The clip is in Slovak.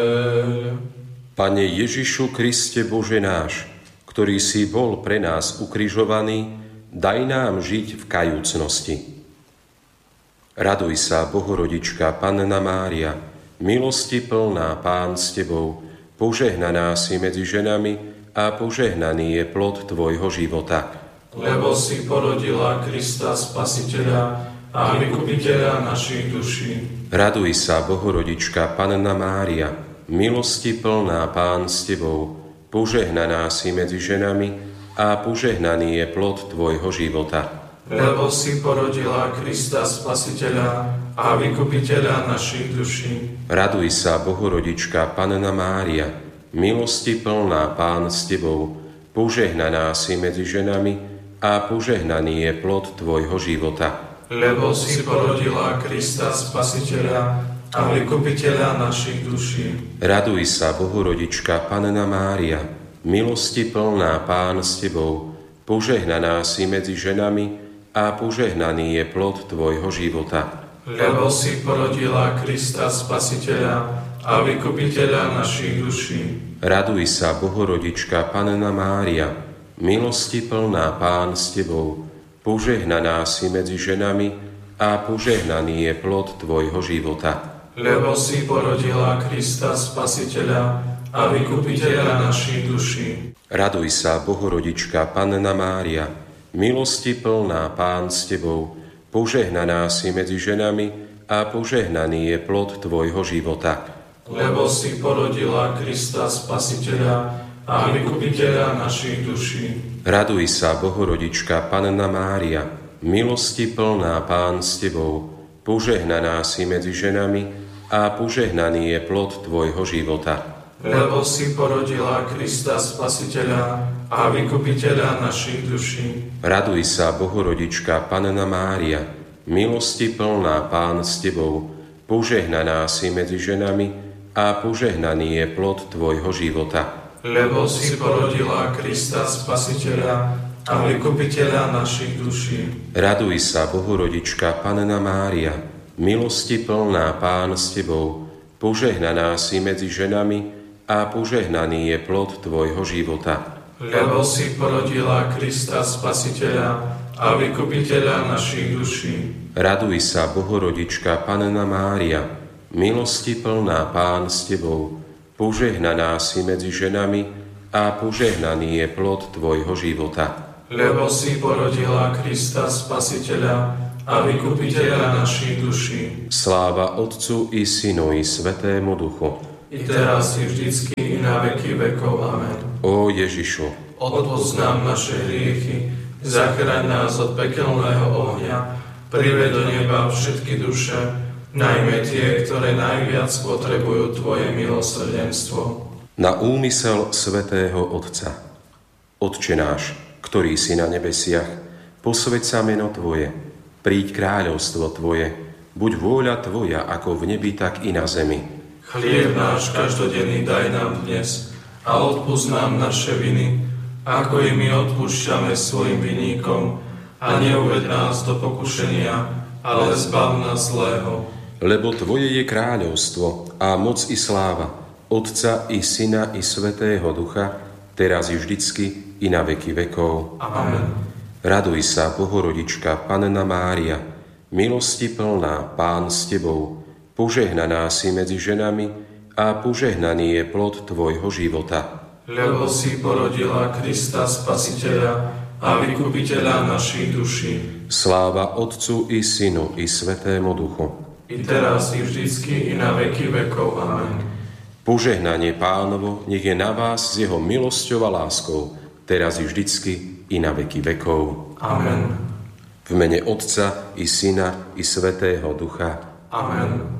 Pane Ježišu Kriste Bože náš, ktorý si bol pre nás ukrižovaný, daj nám žiť v kajúcnosti. Raduj sa, Bohorodička, Panna Mária, milosti plná, Pán s Tebou, požehnaná si medzi ženami a požehnaný je plod Tvojho života. Lebo si porodila Krista Spasiteľa a vykupiteľa našich duší. Raduj sa, Bohorodička, Panna Mária, milosti plná, Pán s Tebou, požehnaná si medzi ženami a požehnaný je plod Tvojho života. Lebo si porodila Krista Spasiteľa a vykupiteľa našich duší. Raduj sa, Bohorodička, Panna Mária, milosti plná, Pán s Tebou, požehnaná si medzi ženami a požehnaný je plod Tvojho života. Lebo si porodila Krista Spasiteľa a vykupiteľa našich duší. Raduj sa, Bohorodička, Panna Mária, milosti plná, Pán s Tebou, požehnaná si medzi ženami a požehnaný je plod Tvojho života. Lebo si porodila Krista Spasiteľa a vykupiteľa našich duší. Raduj sa, Bohorodička, Panna Mária, milosti plná, Pán s Tebou, požehnaná si medzi ženami a požehnaný je plod Tvojho života. Lebo si porodila Krista Spasiteľa a vykupiteľa našich duší. Raduj sa, Bohorodička, Panna Mária, milosti plná, Pán s Tebou, požehnaná si medzi ženami a požehnaný je plod Tvojho života. Lebo si porodila Krista Spasiteľa a vykupiteľa našich duší. Raduj sa, Bohorodička, Panna Mária, milosti plná, Pán s Tebou, požehnaná si medzi ženami a požehnaný je plod Tvojho života. Lebo si porodila Krista Spasiteľa a vykupiteľa našich duší. Raduj sa, Bohorodička, Panna Mária, milosti plná, Pán s Tebou, požehnaná si medzi ženami a požehnaný je plod Tvojho života. Lebo si porodila Krista Spasiteľa a vykupiteľa našich duší. Raduj sa, Bohorodička, Panna Mária, milosti plná, Pán s Tebou, požehnaná si medzi ženami a požehnaný je plod Tvojho života. Lebo si porodila Krista Spasiteľa a vykupiteľa našich duší. Raduj sa, Bohorodička, Panna Mária, milosti plná, Pán s Tebou, požehnaná si medzi ženami a požehnaný je plod Tvojho života. Lebo si porodila Krista Spasiteľa a vykupiteľa našich duší. Sláva Otcu i Synu i Svätému Duchu. I teraz i vždycky i na veky vekov. Amen. Ó Ježišu, odpusť nám naše hriechy, zachraň nás od pekelného ohňa, priveď do neba všetky duše, najmä tie, ktoré najviac potrebujú Tvoje milosrdenstvo. Na úmysel svätého Otca. Otče náš, ktorý si na nebesiach, posväť sa meno Tvoje, príď kráľovstvo Tvoje, buď vôľa Tvoja ako v nebi, tak i na zemi. Chlieb náš každodenný daj nám dnes a odpusť nám naše viny, ako i my odpúšťame svojim vinníkom, a neuveď nás do pokušenia, ale zbav nás zlého. Lebo Tvoje je kráľovstvo a moc i sláva, Otca i Syna i Svätého Ducha, teraz i vždycky i na veky vekov. Amen. Raduj sa, Bohorodička, Panna Mária, milosti plná, Pán s Tebou, požehnaná si medzi ženami a požehnaný je plod Tvojho života. Lebo si porodila Krista Spasiteľa a vykupiteľa našich duší. Sláva Otcu i Synu i Svätému Duchu. I teraz i vždycky i na veky vekov. Amen. Požehnanie Pánovo nech je na vás s jeho milosťou a láskou, teraz i vždycky i na veky vekov. Amen. V mene Otca i Syna i Svätého Ducha. Amen.